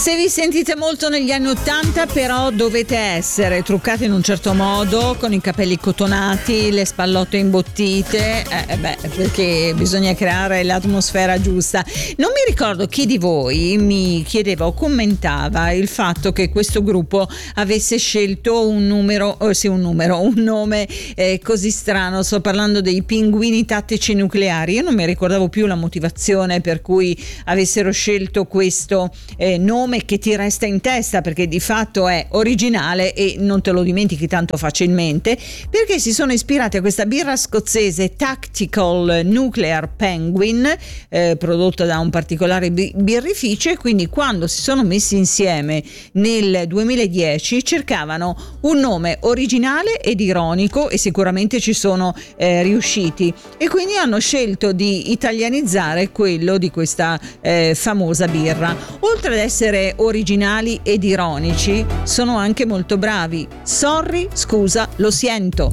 Se vi sentite molto negli anni 80, però dovete essere truccati in un certo modo, con i capelli cotonati, le spallotte imbottite, perché bisogna creare l'atmosfera giusta. Non mi ricordo chi di voi mi chiedeva o commentava il fatto che questo gruppo avesse scelto un nome così strano. Sto parlando dei Pinguini Tattici Nucleari. Io non mi ricordavo più la motivazione per cui avessero scelto questo nome che ti resta in testa, perché di fatto è originale e non te lo dimentichi tanto facilmente, perché si sono ispirati a questa birra scozzese Tactical Nuclear Penguin, prodotta da un particolare birrificio, e quindi quando si sono messi insieme nel 2010 cercavano un nome originale ed ironico, e sicuramente ci sono riusciti, e quindi hanno scelto di italianizzare quello di questa famosa birra. Oltre ad essere originali ed ironici, sono anche molto bravi. Sorry, scusa, lo siento.